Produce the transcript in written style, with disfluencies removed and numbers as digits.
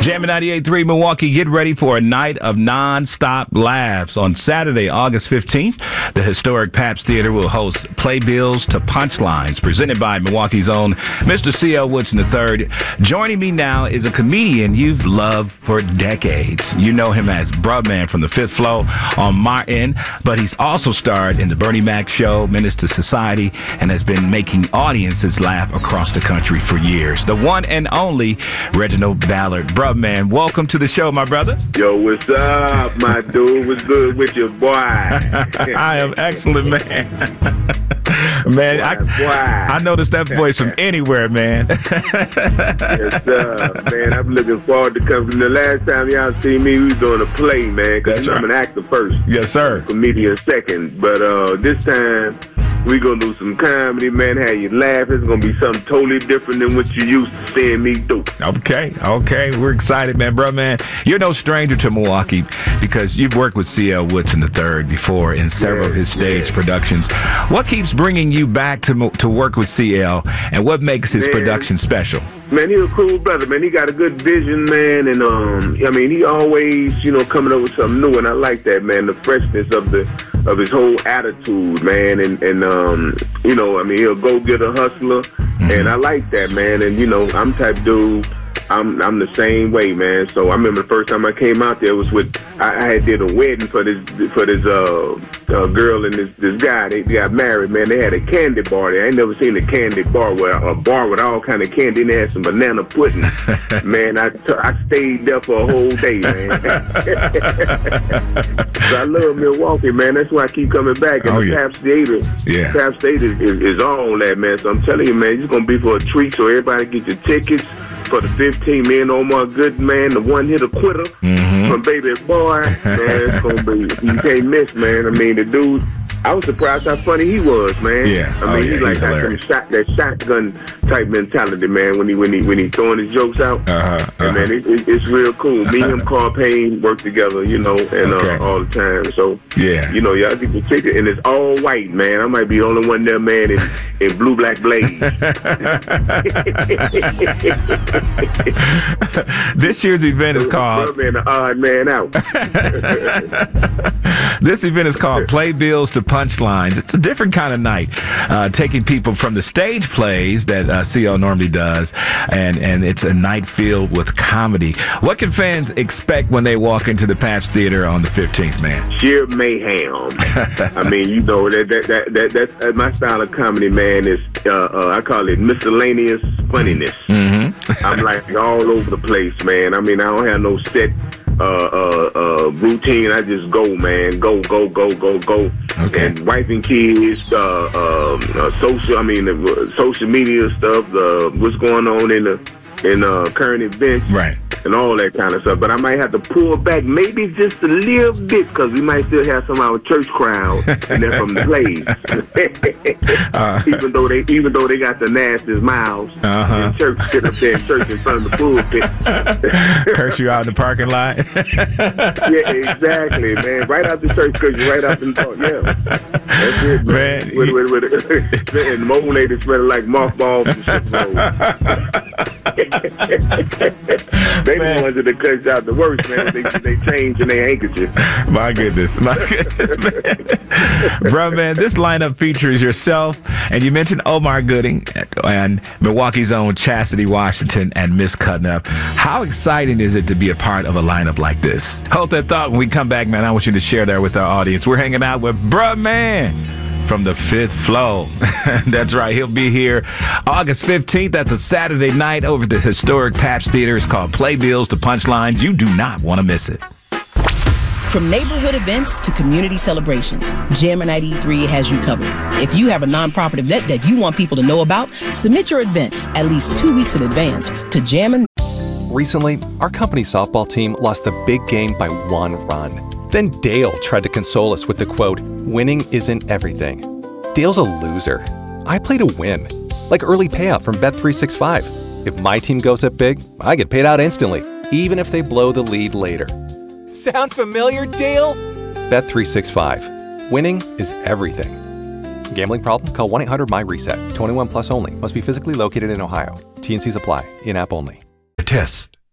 Jammin' 98.3 Milwaukee, get ready for a night of non-stop laughs. On Saturday, August 15th, the historic Pabst Theater will host Playbills to Punchlines, presented by Milwaukee's own Mr. C.L. Woodson III. Joining me now is a comedian you've loved for decades. You know him as Brubman from The Fifth Flow on Martin, but he's also starred in The Bernie Mac Show, Menace to Society, and has been making audiences laugh across the country for years. The one and only Reginald Ballard. Brubman, welcome to the show, my brother. Yo, what's up, my dude? What's good with your boy? I am excellent, man. Man, I noticed that voice from anywhere, man. Yes, sir. Man, I'm looking forward to coming. The last time y'all see me, we was doing a play, man, because I'm an actor first. Yes, sir. Comedian second. But this time, we going to do some comedy, man, have you laugh. It's going to be something totally different than what you used to seeing me do. Okay. We're excited, man. Bro, man, you're no stranger to Milwaukee because you've worked with C.L. Woodson III before in several of his stage productions. What keeps bringing you back to work with C.L., and what makes his production special? Man, he's a cool brother, man. He got a good vision, man, and I mean, he always, coming up with something new, and I like that, man. The freshness of his whole attitude, man, and I mean, he'll go get a hustler, and I like that, man. And I'm type dude. I'm the same way, man. So I remember the first time I came out there was with I did a wedding for this girl and this guy. They got married, man. They had a candy bar there. I ain't never seen a candy bar a bar with all kind of candy. And they had some banana pudding. Man, I stayed there for a whole day, man. So I love Milwaukee, man. That's why I keep coming back. And the Pabst Theater, Pabst Theater is on that, man. So I'm telling you, man, it's gonna be for a treat. So everybody get your tickets. For the 15 men, Omar Goodman, the one-hitter quitter from Baby Boy, man, it's gonna be, you can't miss, man. I mean, the dude, I was surprised how funny he was, man. Yeah, I mean, he's like that shotgun type mentality, man. When he throwing his jokes out, and man, it's real cool. Me and him, Carl Payne, work together, and all the time. So y'all get the ticket, and it's all white, man. I might be the only one there, man, in blue, black blaze. This year's event is called the odd man out. This event is called Playbills to Punchlines. It's a different kind of night, taking people from the stage plays that CL normally does, and it's a night filled with comedy. What can fans expect when they walk into the Pabst Theater on the 15th, man? Sheer mayhem. I mean, that's my style of comedy, man. Is I call it miscellaneous funniness. I'm like all over the place, man. I mean, I don't have no set routine. I just go, man. Go. Okay. And wife and kids, social media stuff, what's going on in current events. Right. And all that kind of stuff. But I might have to pull back maybe just a little bit because we might still have some of our church crowd and they're from the plays. Even though they got the nastiest mouths in church, sit up there in church in front of the pulpit. Curse you out in the parking lot. Yeah, exactly, man. Right out the church, curse you right out in the park. Yeah. That's it, man. And the old lady smelling like mothballs and shit. They the ones that cuts out the worst, man. They change in their handkerchief. My goodness, man. Bro, man, this lineup features yourself, and you mentioned Omar Gooding and Milwaukee's own Chastity Washington and Miss Cutnup. How exciting is it to be a part of a lineup like this? Hold that thought. When we come back, man, I want you to share that with our audience. We're hanging out with Brubman from The Fifth Flow. That's right. He'll be here August 15th. That's a Saturday night over at the historic Pabst Theater. It's called Playbills to Punchlines. You do not want to miss it. From neighborhood events to community celebrations, Jammin' 93 has you covered. If you have a nonprofit event that you want people to know about, submit your event at least 2 weeks in advance to Jammin'. Recently, our company's softball team lost the big game by 1 run. Then Dale tried to console us with the quote, "Winning isn't everything." Dale's a loser. I play to win, like early payout from Bet365. If my team goes up big, I get paid out instantly, even if they blow the lead later. Sound familiar, Dale? Bet365. Winning is everything. Gambling problem? Call 1-800-MY-RESET. 21 plus only. Must be physically located in Ohio. T&Cs apply. In-app only. Test.